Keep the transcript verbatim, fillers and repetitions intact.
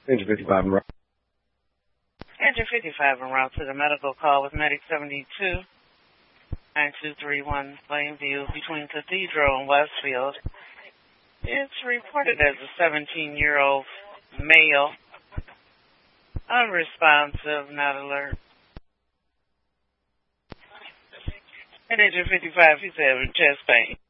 Engine fifty-five en route. Engine fifty-five en route to the medical call with Medic seventy-two, nine two three one Plainview between Cathedral and Westfield. It's reported as a seventeen-year-old male, unresponsive, not alert. And Engine fifty-five, he's having chest pain.